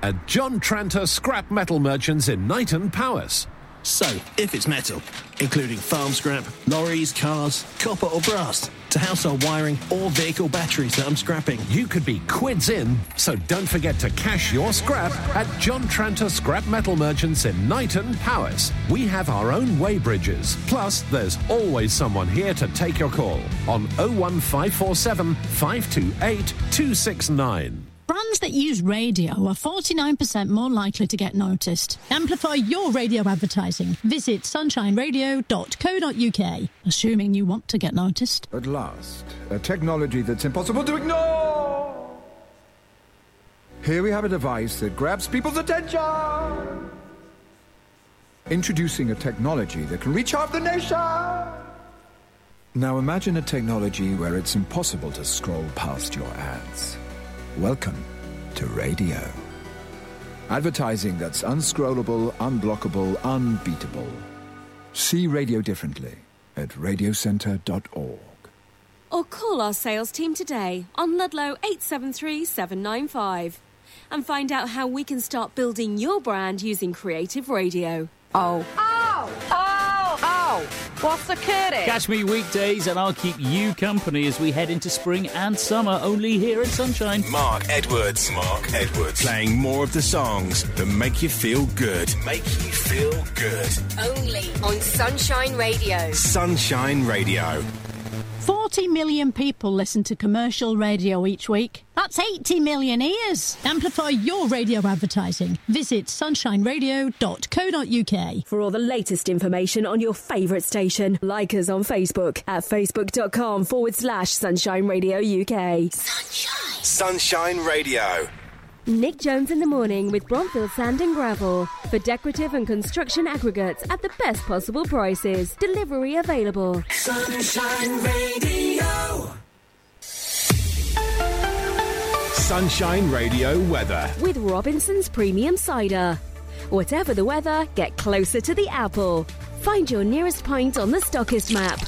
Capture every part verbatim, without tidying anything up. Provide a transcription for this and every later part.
at John Tranter Scrap Metal Merchants in Knighton, Powys. So, if it's metal, including farm scrap, lorries, cars, copper or brass, to household wiring or vehicle batteries that I'm scrapping, you could be quids in, so don't forget to cash your scrap at John Tranter Scrap Metal Merchants in Knighton, Powys. We have our own weighbridges, plus there's always someone here to take your call on oh one five four seven, five two eight, two six nine. Brands that use radio are forty-nine percent more likely to get noticed. Amplify your radio advertising. Visit sunshine radio dot co dot uk, assuming you want to get noticed. At last, a technology that's impossible to ignore. Here we have a device that grabs people's attention. Introducing a technology that can reach half the nation. Now imagine a technology where it's impossible to scroll past your ads. Welcome to radio. Advertising that's unscrollable, unblockable, unbeatable. See radio differently at radio centre dot org. Or call our sales team today on Ludlow eight seven three, seven nine five and find out how we can start building your brand using creative radio. Oh. Oh! Oh! Oh! What's occurring? Catch me weekdays and I'll keep you company as we head into spring and summer, only here at Sunshine. Mark Edwards. Mark Edwards. Playing more of the songs that make you feel good. Make you feel good. Only on Sunshine Radio. Sunshine Radio. forty million people listen to commercial radio each week. That's eighty million ears. Amplify your radio advertising. Visit sunshine radio dot co dot uk. For all the latest information on your favourite station, like us on Facebook at facebook.com forward slash Sunshine Radio UK. Sunshine. Sunshine Radio. Nick Jones in the morning with Bronfield Sand and Gravel. For decorative and construction aggregates at the best possible prices. Delivery available. Sunshine Radio. Sunshine Radio weather. With Robinson's Premium Cider. Whatever the weather, get closer to the apple. Find your nearest pint on the Stockist map.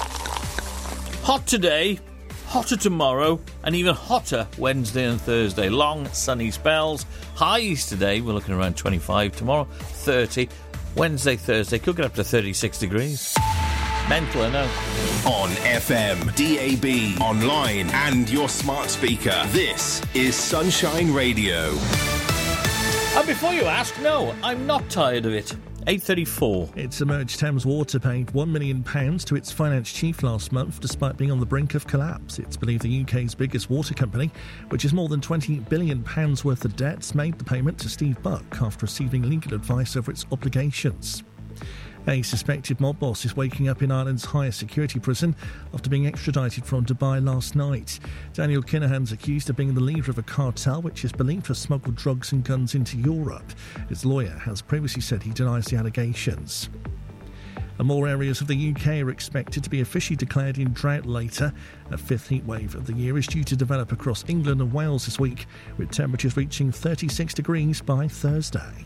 Hot today, hotter tomorrow, and even hotter Wednesday and Thursday. Long sunny spells. Highs today, we're looking around twenty-five. Tomorrow, thirty. Wednesday, Thursday, could get up to thirty-six degrees. Mental, I know. On F M, D A B, online, and your smart speaker. This is Sunshine Radio. And before you ask, no, I'm not tired of it. eight thirty-four. It's emerged Thames Water paid one million pounds to its finance chief last month despite being on the brink of collapse. It's believed the U K's biggest water company, which is more than twenty billion pounds worth of debts, made the payment to Steve Buck after receiving legal advice over its obligations. A suspected mob boss is waking up in Ireland's highest security prison after being extradited from Dubai last night. Daniel Kinahan's accused of being the leader of a cartel which is believed to have smuggled drugs and guns into Europe. His lawyer has previously said he denies the allegations. And more areas of the U K are expected to be officially declared in drought later. A fifth heat wave of the year is due to develop across England and Wales this week, with temperatures reaching thirty-six degrees by Thursday.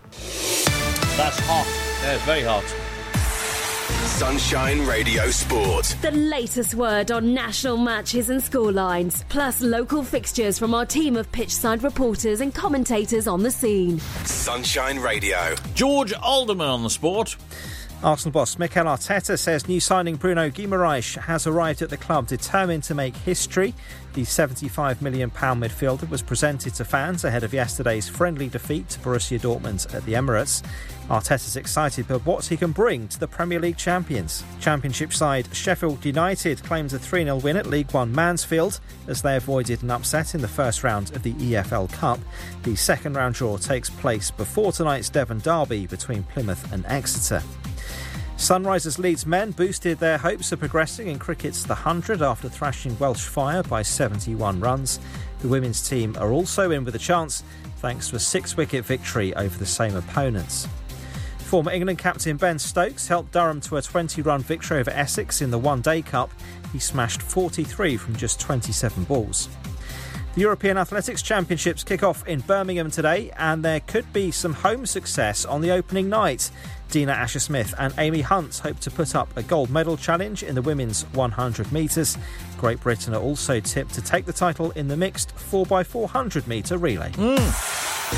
That's hot. Yeah, it's very hot. Sunshine Radio Sport. The latest word on national matches and scorelines, plus local fixtures from our team of pitchside reporters and commentators on the scene. Sunshine Radio. George Alderman on the sport. Arsenal boss Mikel Arteta says new signing Bruno Guimaraes has arrived at the club determined to make history. The seventy-five million pounds midfielder was presented to fans ahead of yesterday's friendly defeat to Borussia Dortmund at the Emirates. Arteta's excited by what he can bring to the Premier League champions. Championship side Sheffield United claimed a three nil win at League One Mansfield as they avoided an upset in the first round of the E F L Cup. The second round draw takes place before tonight's Devon derby between Plymouth and Exeter. Sunrisers Leeds men boosted their hopes of progressing in cricket's The Hundred after thrashing Welsh Fire by seventy-one runs. The women's team are also in with a chance thanks to a six-wicket victory over the same opponents. Former England captain Ben Stokes helped Durham to a twenty-run victory over Essex in the One Day Cup. He smashed forty-three from just twenty-seven balls. The European Athletics Championships kick off in Birmingham today, and there could be some home success on the opening night. Dina Asher-Smith and Amy Hunt hope to put up a gold medal challenge in the women's one hundred metres. Great Britain are also tipped to take the title in the mixed four by four hundred metre relay. Mm.